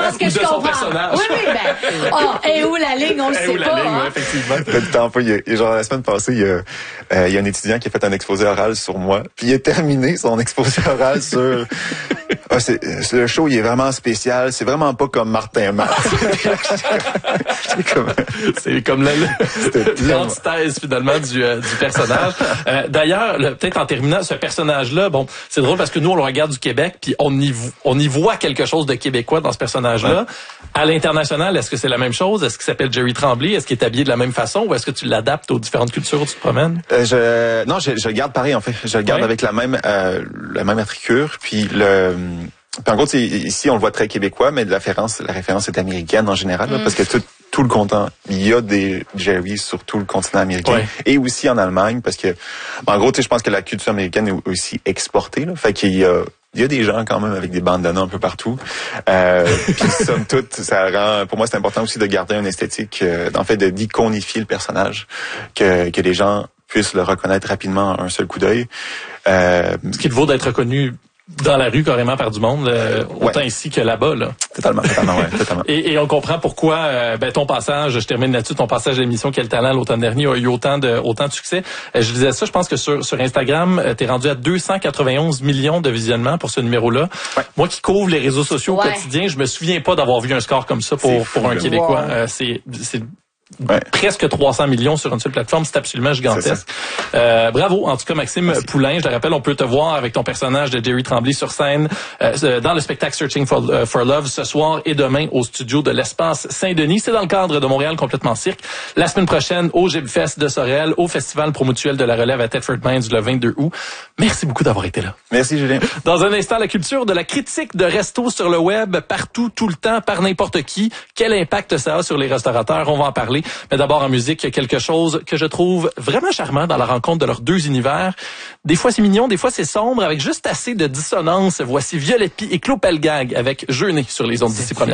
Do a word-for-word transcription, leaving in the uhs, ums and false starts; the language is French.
pense que Ou je de son comprends. personnage. Oui, oui, ben, oh, et où la ligne, on le Et sait où la pas. ligne, Hein? ouais, effectivement. Pas du temps, pas. Il y a, il y a genre la semaine passée, il y a, euh, il y a un étudiant qui a fait un exposé oral sur moi, puis il a terminé son exposé oral sur. Ah, c'est, c'est, le show, il est vraiment spécial. C'est vraiment pas comme Martin Matt. comme... C'est comme la, l'antithèse finalement du, euh, du personnage. Euh, d'ailleurs, le, peut-être en terminant, ce personnage-là, bon, c'est drôle parce que nous on le regarde du Québec, puis on y on y voit quelque chose de québécois dans ce personnage-là. Ouais. À l'international, est-ce que c'est la même chose? Est-ce qu'il s'appelle Jerry Tremblay? Est-ce qu'il est habillé de la même façon, ou est-ce que tu l'adaptes aux différentes cultures où tu te promènes? Euh, je, non, je, je le garde pareil en fait. Je le garde ouais. avec la même euh, la même attricure, puis le. Puis en gros, ici, on le voit très québécois, mais la référence, la référence est américaine en général, là, mm. parce que tout, tout le continent, il y a des Jerry sur tout le continent américain, ouais. et aussi en Allemagne, parce que, en gros, tu sais, je pense que la culture américaine est aussi exportée, là, fait qu'il y a, il y a des gens quand même avec des bandanas un peu partout. Euh, puis somme toute, ça rend, pour moi, c'est important aussi de garder une esthétique, euh, en fait, de d'iconifier le personnage, que que les gens puissent le reconnaître rapidement à un seul coup d'œil. Euh, Ce qui te vaut d'être reconnu dans la rue carrément par du monde, euh, autant ouais. ici que là-bas, là. Totalement, totalement, ouais, totalement. Et, et on comprend pourquoi, euh, ben ton passage, je termine là-dessus, ton passage à l'émission Quel talent l'automne dernier a eu autant de autant de succès. Euh, je disais ça, je pense que sur sur Instagram, euh, t'es rendu à deux cent quatre-vingt-onze millions de visionnements pour ce numéro-là. Ouais. Moi qui couvre les réseaux sociaux ouais. au quotidien, je me souviens pas d'avoir vu un score comme ça pour fou, pour un Québécois. Wow. Euh, c'est c'est Ouais. presque trois cents millions sur une seule plateforme, c'est absolument gigantesque. Euh, bravo, en tout cas Maxime Merci. Poulain, je le rappelle, on peut te voir avec ton personnage de Jerry Tremblay sur scène euh, dans le spectacle Searching for, uh, for Love ce soir et demain au studio de l'Espace Saint-Denis. C'est dans le cadre de Montréal Complètement Cirque. La semaine prochaine au Gibfest de Sorel, au Festival Promutuel de la Relève à Thetford Mines le vingt-deux août. Merci beaucoup d'avoir été là. Merci Julien. Dans un instant, la culture de la critique de resto sur le web, partout, tout le temps, par n'importe qui. Quel impact ça a sur les restaurateurs? On va en parler. Mais d'abord en musique, il y a quelque chose que je trouve vraiment charmant dans la rencontre de leurs deux univers. Des fois c'est mignon, des fois c'est sombre, avec juste assez de dissonance. Voici Violette Pie et Claude Pelgag avec Jeûner sur les ondes d'ici première.